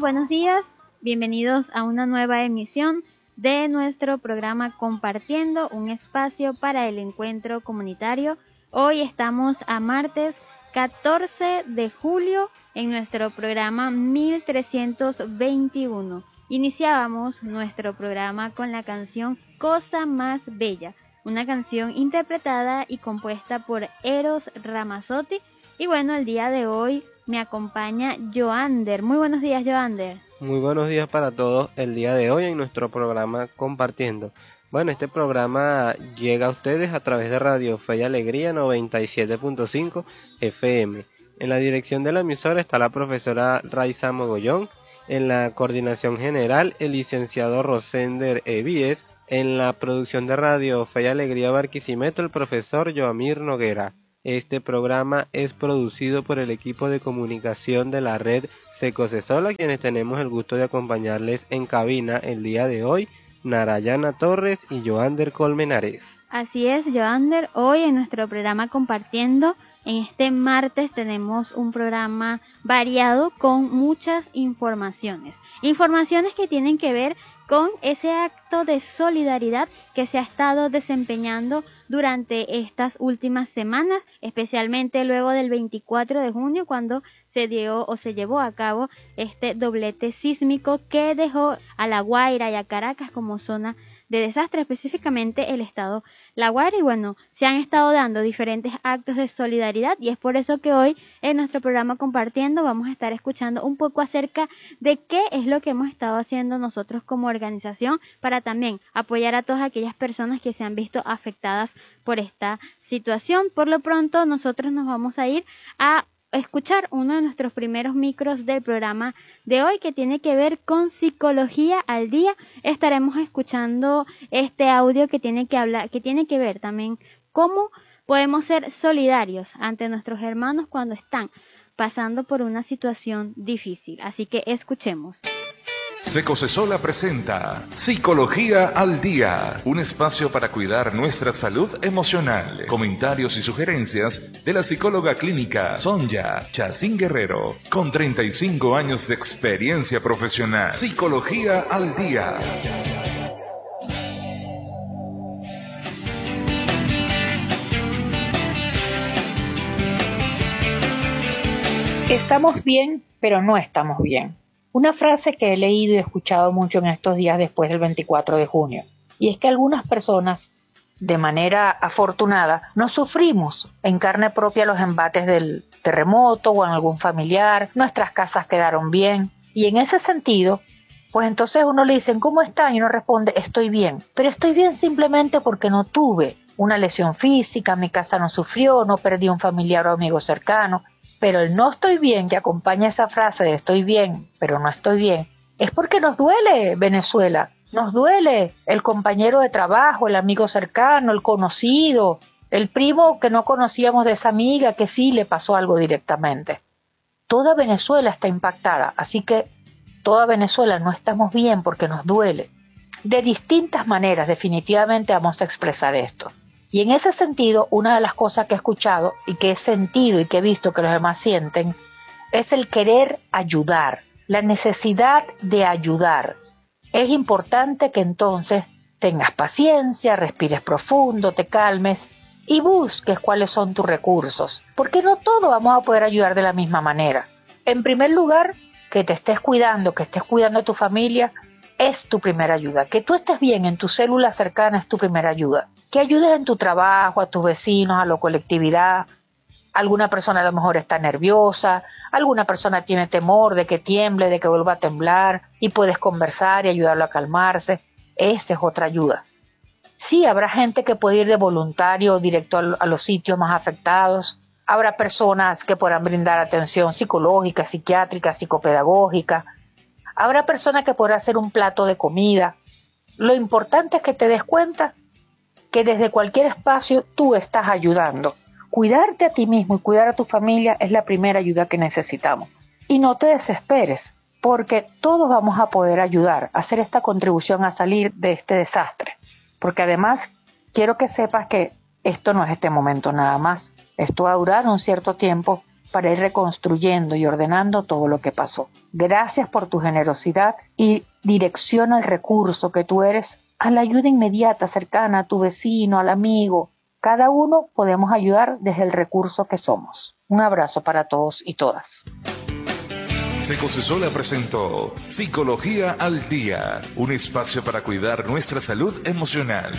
Buenos días. Bienvenidos a una nueva emisión de nuestro programa Compartiendo, un espacio para el encuentro comunitario. Hoy estamos a martes 14 de julio en nuestro programa 1321. Iniciábamos nuestro programa con la canción Cosa Más Bella, una canción interpretada y compuesta por Eros Ramazzotti. Y bueno, el día de hoy me acompaña Joander. Muy buenos días, Joander. Muy buenos días para todos el día de hoy en nuestro programa Compartiendo. Bueno, este programa llega a ustedes a través de Radio Fe y Alegría 97.5 FM. En la dirección de la emisora está la profesora Raiza Mogollón. En la coordinación general, el licenciado Rosender Evíes. En la producción de Radio Fe y Alegría Barquisimeto, el profesor Joamir Noguera. Este programa es producido por el equipo de comunicación de la red Secosesola, quienes tenemos el gusto de acompañarles en cabina el día de hoy, Narayana Torres y Joander Colmenares. Así es, Joander. Hoy en nuestro programa Compartiendo, en este martes tenemos un programa variado con muchas informaciones. Informaciones que tienen que ver con ese acto de solidaridad que se ha estado desempeñando durante estas últimas semanas, especialmente luego del 24 de junio, cuando se llevó a cabo este doblete sísmico que dejó a La Guaira y a Caracas como zona de desastre, específicamente el estado La Guaira. Y bueno, se han estado dando diferentes actos de solidaridad y es por eso que hoy en nuestro programa Compartiendo vamos a estar escuchando un poco acerca de qué es lo que hemos estado haciendo nosotros como organización para también apoyar a todas aquellas personas que se han visto afectadas por esta situación. Por lo pronto nosotros nos vamos a ir a escuchar uno de nuestros primeros micros del programa de hoy, que tiene que ver con Psicología al Día. Estaremos escuchando este audio que tiene que ver también cómo podemos ser solidarios ante nuestros hermanos cuando están pasando por una situación difícil. Así que escuchemos. Secosesola presenta Psicología al Día, un espacio para cuidar nuestra salud emocional. Comentarios y sugerencias de la psicóloga clínica Sonia Chacín Guerrero, con 35 años de experiencia profesional. Psicología al Día. Estamos bien, pero no estamos bien. Una frase que he leído y escuchado mucho en estos días después del 24 de junio, y es que algunas personas, de manera afortunada, no sufrimos en carne propia los embates del terremoto o en algún familiar, nuestras casas quedaron bien, y en ese sentido, pues entonces uno le dicen, ¿cómo está? Y uno responde, estoy bien, pero estoy bien simplemente porque no tuve una lesión física, mi casa no sufrió, no perdí un familiar o amigo cercano. Pero el no estoy bien, que acompaña esa frase de estoy bien, pero no estoy bien, es porque nos duele Venezuela, nos duele el compañero de trabajo, el amigo cercano, el conocido, el primo que no conocíamos de esa amiga que sí le pasó algo directamente. Toda Venezuela está impactada, así que toda Venezuela no estamos bien porque nos duele. De distintas maneras, definitivamente vamos a expresar esto. Y en ese sentido, una de las cosas que he escuchado y que he sentido y que he visto que los demás sienten es el querer ayudar, la necesidad de ayudar. Es importante que entonces tengas paciencia, respires profundo, te calmes y busques cuáles son tus recursos, porque no todos vamos a poder ayudar de la misma manera. En primer lugar, que te estés cuidando, que estés cuidando a tu familia, es tu primera ayuda. Que tú estés bien en tu célula cercana es tu primera ayuda. Que ayudes en tu trabajo, a tus vecinos, a la colectividad. Alguna persona a lo mejor está nerviosa, alguna persona tiene temor de que tiemble, de que vuelva a temblar, y puedes conversar y ayudarlo a calmarse. Esa es otra ayuda. Sí, habrá gente que puede ir de voluntario directo a los sitios más afectados. Habrá personas que podrán brindar atención psicológica, psiquiátrica, psicopedagógica. Habrá personas que podrán hacer un plato de comida. Lo importante es que te des cuenta que desde cualquier espacio tú estás ayudando. Cuidarte a ti mismo y cuidar a tu familia es la primera ayuda que necesitamos. Y no te desesperes, porque todos vamos a poder ayudar a hacer esta contribución a salir de este desastre. Porque además quiero que sepas que esto no es este momento nada más. Esto va a durar un cierto tiempo para ir reconstruyendo y ordenando todo lo que pasó. Gracias por tu generosidad y direcciona el recurso que tú eres a la ayuda inmediata, cercana, a tu vecino, al amigo. Cada uno podemos ayudar desde el recurso que somos. Un abrazo para todos y todas. Secocesola presentó Psicología al Día, un espacio para cuidar nuestra salud emocional.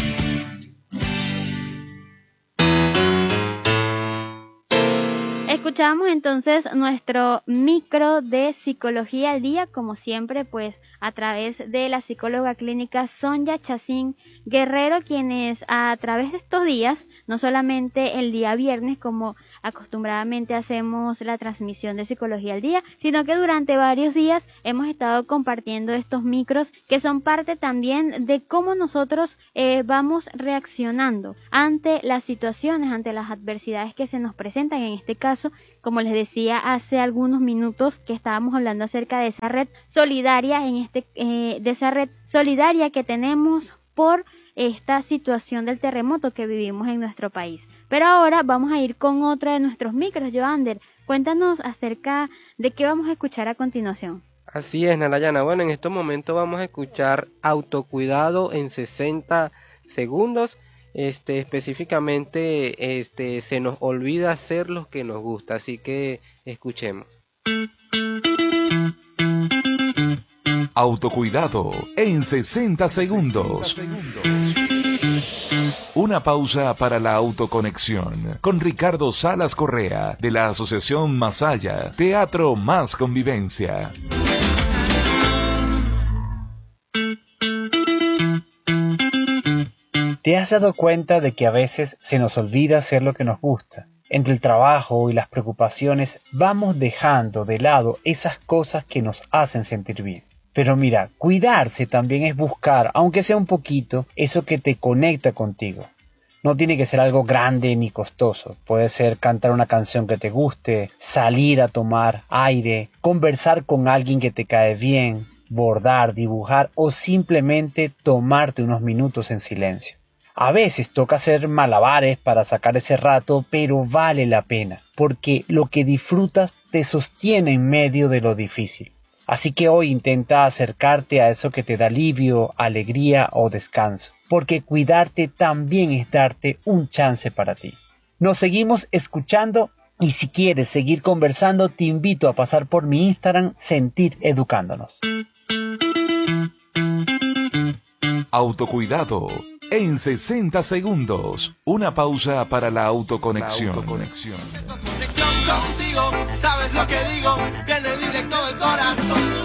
Escuchamos entonces nuestro micro de Psicología al Día, como siempre, pues a través de la psicóloga clínica Sonia Chacín Guerrero, quienes a través de estos días, no solamente el día viernes como acostumbradamente hacemos la transmisión de Psicología al Día, sino que durante varios días hemos estado compartiendo estos micros que son parte también de cómo nosotros vamos reaccionando ante las situaciones, ante las adversidades que se nos presentan. En este caso, como les decía hace algunos minutos que estábamos hablando acerca de esa red solidaria, de esa red solidaria que tenemos por esta situación del terremoto que vivimos en nuestro país. Pero ahora vamos a ir con otro de nuestros micros. Joander, cuéntanos acerca de qué vamos a escuchar a continuación. Así es, Narayana. Bueno, en estos momentos vamos a escuchar Autocuidado en 60 segundos. Específicamente, se nos olvida hacer lo que nos gusta, así que escuchemos. Autocuidado en 60 segundos. Una pausa para la autoconexión con Ricardo Salas Correa de la Asociación Masaya, Teatro Más Convivencia. ¿Te has dado cuenta de que a veces se nos olvida hacer lo que nos gusta? Entre el trabajo y las preocupaciones vamos dejando de lado esas cosas que nos hacen sentir bien. Pero mira, cuidarse también es buscar, aunque sea un poquito, eso que te conecta contigo. No tiene que ser algo grande ni costoso. Puede ser cantar una canción que te guste, salir a tomar aire, conversar con alguien que te cae bien, bordar, dibujar o simplemente tomarte unos minutos en silencio. A veces toca hacer malabares para sacar ese rato, pero vale la pena, porque lo que disfrutas te sostiene en medio de lo difícil. Así que hoy intenta acercarte a eso que te da alivio, alegría o descanso, porque cuidarte también es darte un chance para ti. Nos seguimos escuchando y si quieres seguir conversando, te invito a pasar por mi Instagram, Sentir Educándonos. Autocuidado en 60 segundos. Una pausa para la autoconexión. Conexión contigo, sabes lo que digo, viene directo del corazón.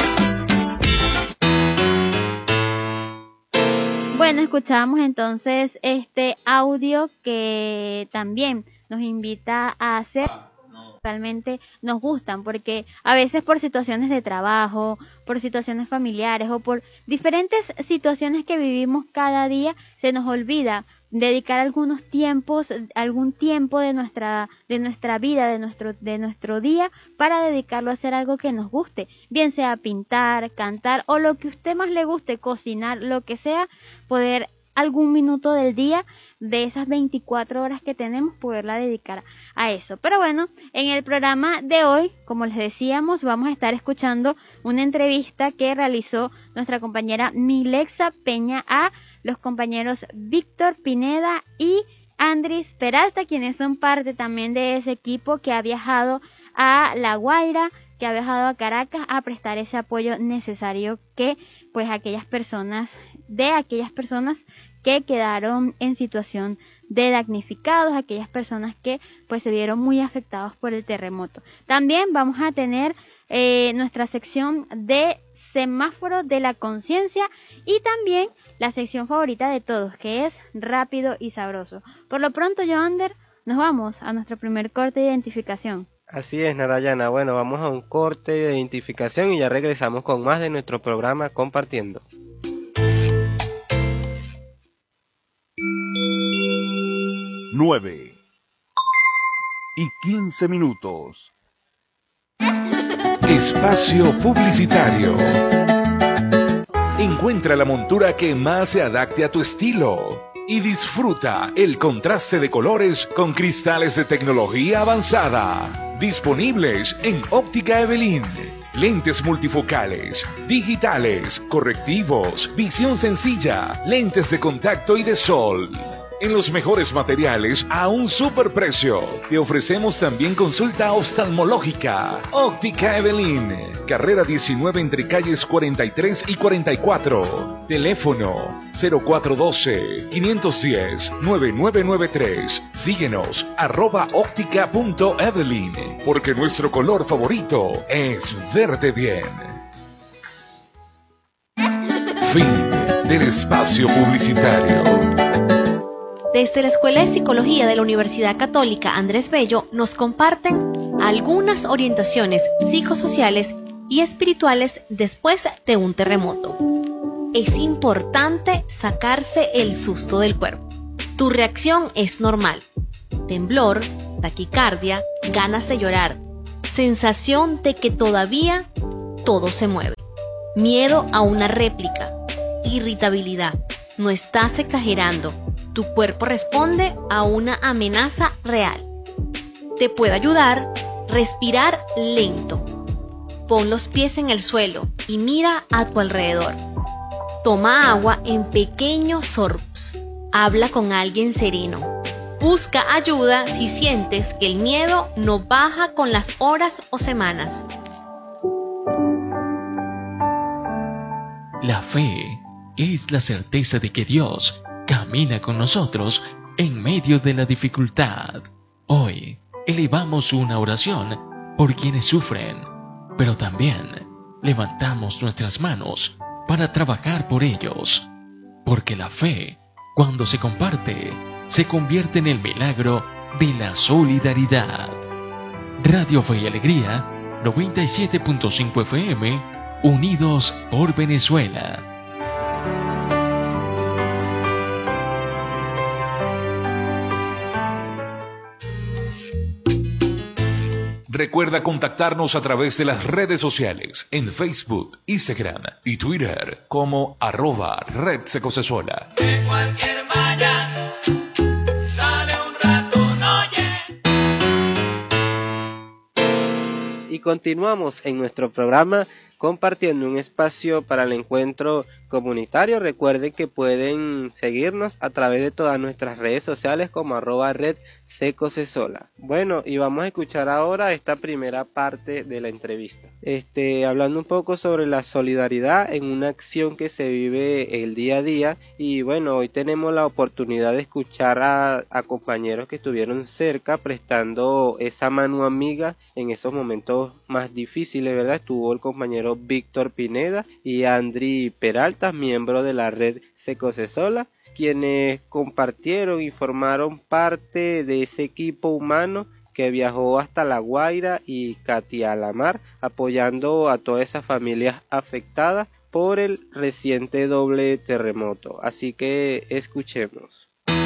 Bueno, escuchamos entonces este audio que también nos invita a hacer realmente nos gustan, porque a veces por situaciones de trabajo, por situaciones familiares o por diferentes situaciones que vivimos cada día, se nos olvida dedicar algún tiempo de nuestra vida, de nuestro día, para dedicarlo a hacer algo que nos guste, bien sea pintar, cantar o lo que a usted más le guste, cocinar, lo que sea, poder algún minuto del día de esas 24 horas que tenemos, poderla dedicar a eso. Pero bueno, en el programa de hoy, como les decíamos, vamos a estar escuchando una entrevista que realizó nuestra compañera Milexa Peña a los compañeros Víctor Pineda y Andris Peralta, quienes son parte también de ese equipo que ha viajado a La Guaira, que ha viajado a Caracas a prestar ese apoyo necesario que pues aquellas personas que quedaron en situación de damnificados, aquellas personas que pues se vieron muy afectados por el terremoto. También vamos a tener nuestra sección de semáforo de la conciencia y también la sección favorita de todos, que es rápido y sabroso. Por lo pronto, Joander, nos vamos a nuestro primer corte de identificación. Así es, Narayana. Bueno, vamos a un corte de identificación y ya regresamos con más de nuestro programa Compartiendo. Nueve y 15 minutos. Espacio publicitario. Encuentra la montura que más se adapte a tu estilo y disfruta el contraste de colores con cristales de tecnología avanzada. Disponibles en Óptica Evelyn. Lentes multifocales, digitales, correctivos, visión sencilla, lentes de contacto y de sol. En los mejores materiales a un superprecio. Te ofrecemos también consulta oftalmológica. Óptica Evelyn. Carrera 19 entre calles 43 y 44. Teléfono 0412-510-9993. Síguenos @óptica.evelyn. Porque nuestro color favorito es verde bien. Fin del espacio publicitario. Desde la Escuela de Psicología de la Universidad Católica Andrés Bello nos comparten algunas orientaciones psicosociales y espirituales después de un terremoto. Es importante sacarse el susto del cuerpo. Tu reacción es normal. Temblor, taquicardia, ganas de llorar, sensación de que todavía todo se mueve, miedo a una réplica, irritabilidad. No estás exagerando. Tu cuerpo responde a una amenaza real. Te puede ayudar respirar lento. Pon los pies en el suelo y mira a tu alrededor. Toma agua en pequeños sorbos. Habla con alguien sereno. Busca ayuda si sientes que el miedo no baja con las horas o semanas. La fe es la certeza de que Dios camina con nosotros en medio de la dificultad. Hoy elevamos una oración por quienes sufren, pero también levantamos nuestras manos para trabajar por ellos, porque la fe, cuando se comparte, se convierte en el milagro de la solidaridad. Radio Fe y Alegría, 97.5 FM, unidos por Venezuela. Recuerda contactarnos a través de las redes sociales en Facebook, Instagram y Twitter como @Red Secosesola. De cualquier malla sale un ratón, oye. Y continuamos en nuestro programa compartiendo un espacio para el encuentro comunitario. Recuerden que pueden seguirnos a través de todas nuestras redes sociales como @Red Secosesola. Bueno, y vamos a escuchar ahora esta primera parte de la entrevista. Hablando un poco sobre la solidaridad en una acción que se vive el día a día. Y bueno, hoy tenemos la oportunidad de escuchar a compañeros que estuvieron cerca prestando esa mano amiga en esos momentos más difíciles, ¿verdad? Estuvo el compañero Víctor Pineda y Andri Peralta, miembro de la red Secosesola, quienes compartieron y formaron parte de ese equipo humano que viajó hasta La Guaira y Catialamar, apoyando a todas esas familias afectadas por el reciente doble terremoto. Así que escuchemos.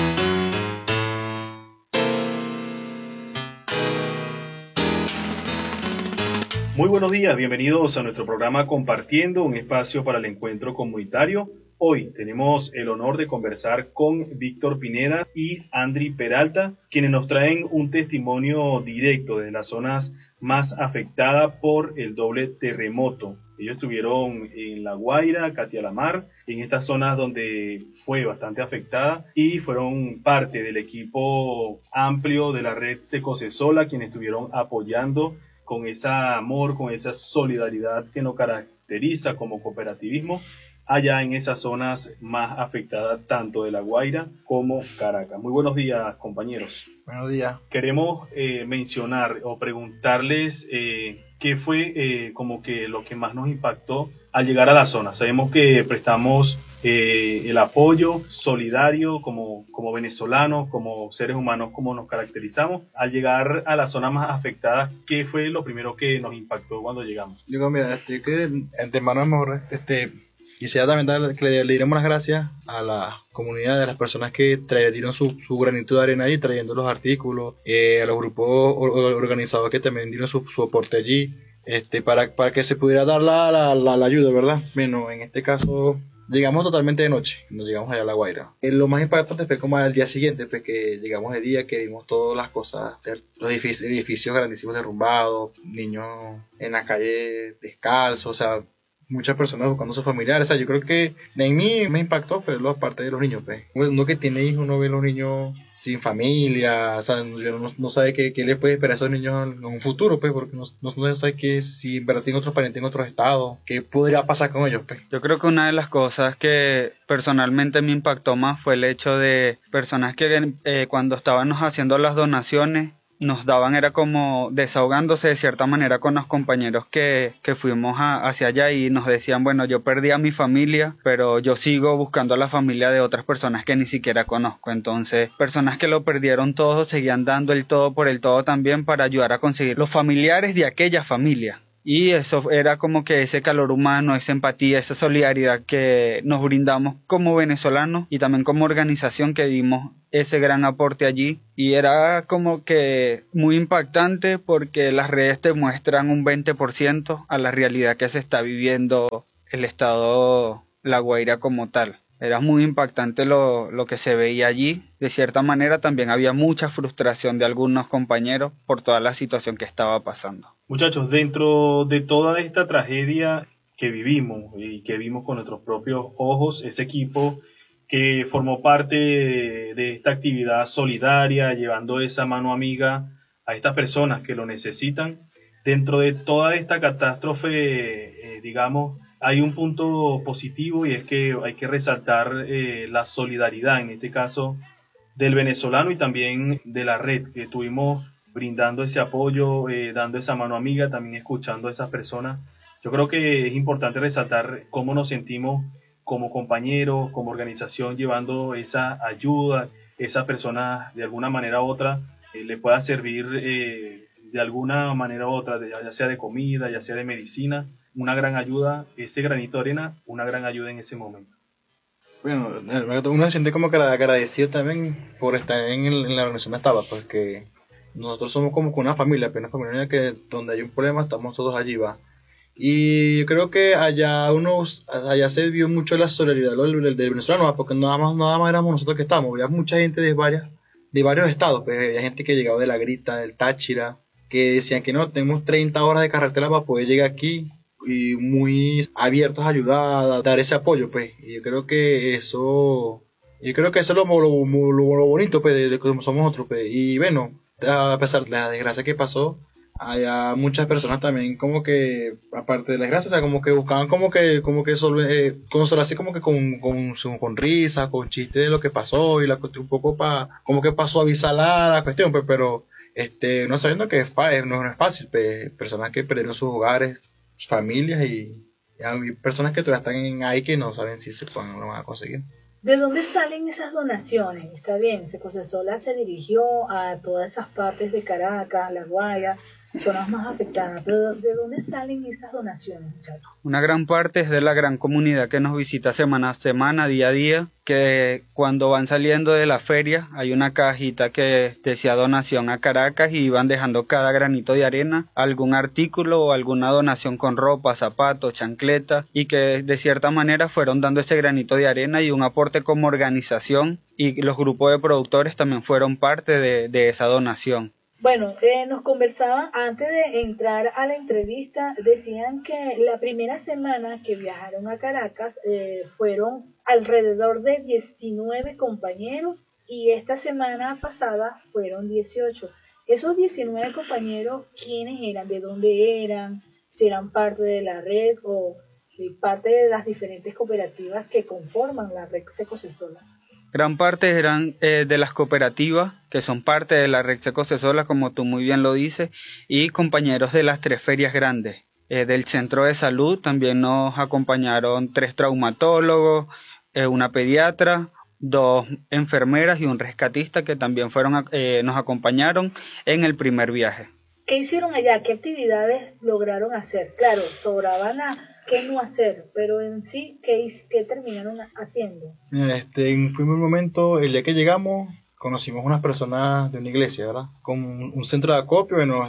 Muy buenos días, bienvenidos a nuestro programa Compartiendo, un espacio para el encuentro comunitario. Hoy tenemos el honor de conversar con Víctor Pineda y Andri Peralta, quienes nos traen un testimonio directo de las zonas más afectadas por el doble terremoto. Ellos estuvieron en La Guaira, Catialamar, en estas zonas donde fue bastante afectada, y fueron parte del equipo amplio de la red Secosesola, quienes estuvieron apoyando con ese amor, con esa solidaridad que nos caracteriza como cooperativismo allá en esas zonas más afectadas tanto de La Guaira como Caracas. Muy buenos días, compañeros. Buenos días. Queremos mencionar o preguntarles qué fue como que lo que más nos impactó al llegar a la zona. Sabemos que prestamos el apoyo solidario como venezolanos, como seres humanos, como nos caracterizamos. Al llegar a la zona más afectada, ¿qué fue lo primero que nos impactó cuando llegamos? Digo, mira, que de antemano mejor, quisiera también que le diéramos las gracias a la comunidad de las personas que dieron su granito de arena ahí, trayendo los artículos, a los grupos organizados que también dieron su aporte allí, para que se pudiera dar la ayuda, ¿verdad? Bueno, en este caso Llegamos totalmente de noche, nos llegamos allá a La Guaira. Lo más impactante fue como al día siguiente, pues que llegamos de día, que vimos todas las cosas, los edificios grandísimos derrumbados, niños en la calle descalzos, o sea, muchas personas buscando a sus familiares. O sea, yo creo que en mí me impactó fue la parte de los niños, pues. Uno que tiene hijos, uno ve a los niños sin familia, o sea, uno no sabe qué le puede esperar a esos niños en un futuro, pues, porque no sabe que si en verdad tienen otros parientes en otros estados, qué podría pasar con ellos, pues. Yo creo que una de las cosas que personalmente me impactó más fue el hecho de personas que cuando estábamos haciendo las donaciones, nos daban, era como desahogándose de cierta manera con los compañeros que fuimos hacia allá y nos decían, bueno, yo perdí a mi familia, pero yo sigo buscando a la familia de otras personas que ni siquiera conozco. Entonces, personas que lo perdieron todo seguían dando el todo por el todo también para ayudar a conseguir los familiares de aquella familia. Y eso era como que ese calor humano, esa empatía, esa solidaridad que nos brindamos como venezolanos y también como organización, que dimos ese gran aporte allí. Y era como que muy impactante porque las redes te muestran un 20% a la realidad que se está viviendo el estado La Guaira como tal. Era muy impactante lo que se veía allí. De cierta manera también había mucha frustración de algunos compañeros por toda la situación que estaba pasando. Muchachos, dentro de toda esta tragedia que vivimos y que vimos con nuestros propios ojos, ese equipo que formó parte de esta actividad solidaria, llevando esa mano amiga a estas personas que lo necesitan, dentro de toda esta catástrofe, digamos, hay un punto positivo y es que hay que resaltar la solidaridad, en este caso, del venezolano y también de la red, que estuvimos brindando ese apoyo, dando esa mano amiga, también escuchando a esas personas. Yo creo que es importante resaltar cómo nos sentimos como compañeros, como organización, llevando esa ayuda, esas personas de alguna manera u otra le pueda servir de alguna manera u otra, ya sea de comida, ya sea de medicina, una gran ayuda, ese granito de arena, una gran ayuda en ese momento. Bueno, uno se siente como que agradecido también por estar en la organización de Estaba, porque nosotros somos como una familia, pero una familia que donde hay un problema estamos todos allí, va. Y yo creo que allá se vio mucho la solidaridad del venezolano, ¿va? Porque nada más éramos nosotros que estábamos, había mucha gente de varios estados, pues había gente que llegaba de La Grita, del Táchira, que decían que no, tenemos 30 horas de carretera para poder llegar aquí, y muy abiertos a ayudar, a dar ese apoyo, pues. Y yo creo que eso es lo bonito, pues, de que somos nosotros, pues. Y bueno, a pesar de la desgracia que pasó, hay muchas personas también como que, aparte de la desgracia, o sea, como que buscaban como que consolarse como que con risas, con chistes de lo que pasó y la cuestión un poco como que para suavizar la cuestión, pues, pero no sabiendo que no es fácil, pues, personas que perdieron sus hogares, sus familias y hay personas que todavía están ahí que no saben si lo van a conseguir. ¿De dónde salen esas donaciones? Está bien, Secocesola se dirigió a todas esas partes de Caracas, La Guaira, zonas más afectadas, pero ¿de dónde salen esas donaciones, muchachos? Una gran parte es de la gran comunidad que nos visita semana a semana, día a día, que cuando van saliendo de la feria hay una cajita que decía donación a Caracas y van dejando cada granito de arena, algún artículo o alguna donación con ropa, zapatos, chancleta, y que de cierta manera fueron dando ese granito de arena y un aporte como organización, y los grupos de productores también fueron parte de esa donación. Bueno, nos conversaban antes de entrar a la entrevista, decían que la primera semana que viajaron a Caracas fueron alrededor de 19 compañeros y esta semana pasada fueron 18. Esos 19 compañeros, ¿quiénes eran? ¿De dónde eran? ¿Si eran parte de la red o parte de las diferentes cooperativas que conforman la red Secocesola? Gran parte eran de las cooperativas que son parte de la red Secocesola, como tú muy bien lo dices, y compañeros de las 3 ferias grandes. Del centro de salud también nos acompañaron 3 traumatólogos, una pediatra, 2 enfermeras y un rescatista que también nos acompañaron en el primer viaje. ¿Qué hicieron allá? ¿Qué actividades lograron hacer? Claro, sobraban qué no hacer, pero en sí, ¿qué terminaron haciendo? En un primer momento, el día que llegamos, conocimos unas personas de una iglesia, ¿verdad? Con un centro de acopio, bueno,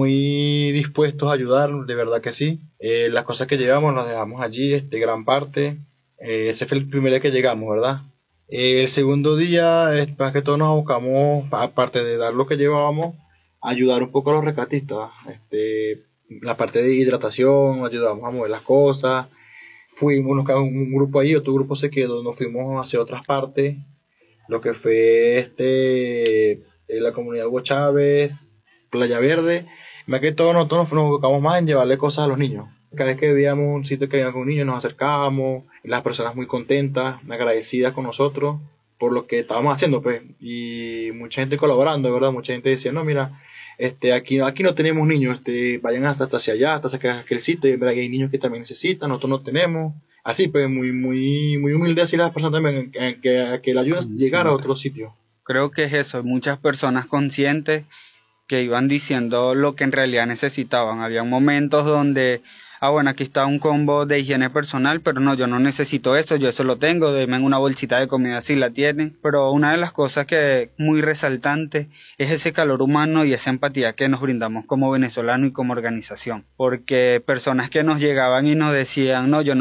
muy dispuestos a ayudar, de verdad que sí. Las cosas que llevamos las dejamos allí, gran parte. Ese fue el primer día que llegamos, ¿verdad? El segundo día, más que todo nos abocamos, aparte de dar lo que llevábamos, a ayudar un poco a los rescatistas. La parte de hidratación, ayudamos a mover las cosas. Fuimos un grupo ahí, otro grupo se quedó, nos fuimos hacia otras partes. Lo que fue la comunidad Hugo Chávez, Playa Verde. Más que todo nosotros nos enfocamos más en llevarle cosas a los niños. Cada vez que veíamos un sitio que había con niños nos acercábamos, las personas muy contentas, agradecidas con nosotros por lo que estábamos haciendo, pues, y mucha gente colaborando, ¿verdad? Mucha gente decía, no, mira, aquí no tenemos niños, vayan hasta hacia allá, hasta aquel sitio, y hay niños que también necesitan, nosotros no tenemos. Así, pues, muy humilde así las personas también, que la ayudan a llegar a otro sitio. Creo que es eso, muchas personas conscientes que iban diciendo lo que en realidad necesitaban. Había momentos donde, bueno, aquí está un combo de higiene personal, pero no, yo no necesito eso, yo eso lo tengo, denme una bolsita de comida si la tienen. Pero una de las cosas que es muy resaltante es ese calor humano y esa empatía que nos brindamos como venezolanos y como organización. Porque personas que nos llegaban y nos decían, no, yo no